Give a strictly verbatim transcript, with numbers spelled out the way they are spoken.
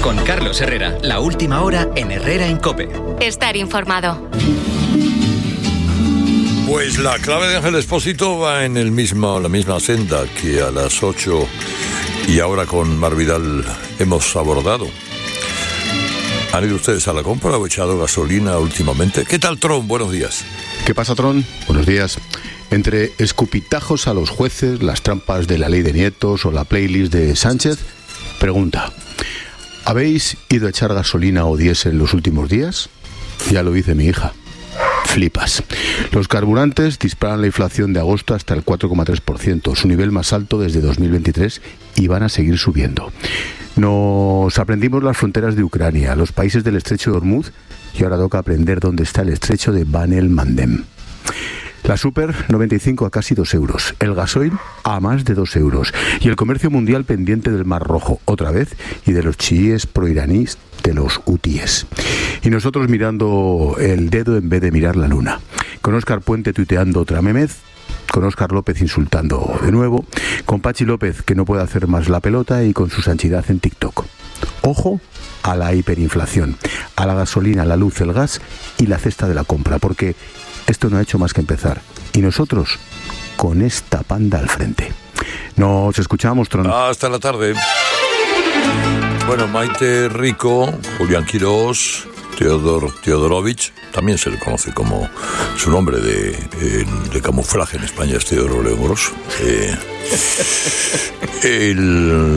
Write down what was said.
Con Carlos Herrera, la última hora en Herrera en COPE. Estar informado. Pues la clave de Ángel Expósito va en el mismo, la misma senda que a las ocho y ahora con Mar Vidal hemos abordado. ¿Han ido ustedes a la compra o echado gasolina últimamente? ¿Qué tal, Tron? Buenos días. ¿Qué pasa, Tron? Buenos días. Entre escupitajos a los jueces, las trampas de la ley de nietos o la playlist de Sánchez, pregunta: ¿habéis ido a echar gasolina o diésel los últimos días? Ya lo dice mi hija. Flipas. Los carburantes disparan la inflación de agosto hasta el cuatro coma tres por ciento, su nivel más alto desde dos mil veintitrés, y van a seguir subiendo. Nos aprendimos las fronteras de Ucrania, los países del estrecho de Hormuz, y ahora toca aprender dónde está el estrecho de Bab el Mandeb. La Super noventa y cinco a casi dos euros, el gasoil a más de dos euros, y el comercio mundial pendiente del Mar Rojo, otra vez, y de los chiíes proiraníes, de los hutíes. Y nosotros mirando el dedo en vez de mirar la luna. Con Óscar Puente tuiteando otra memez, con Óscar López insultando de nuevo, con Pachi López que no puede hacer más la pelota y con su sanchidad en TikTok. Ojo a la hiperinflación, a la gasolina, la luz, el gas y la cesta de la compra, porque esto no ha hecho más que empezar. Y nosotros, con esta panda al frente. Nos escuchamos, Tron. Hasta la tarde. Bueno, Maite Rico, Julián Quirós, Teodor Teodorovich, también se le conoce como su nombre de, de, de camuflaje en España es Teodoro León Grosso. Eh, el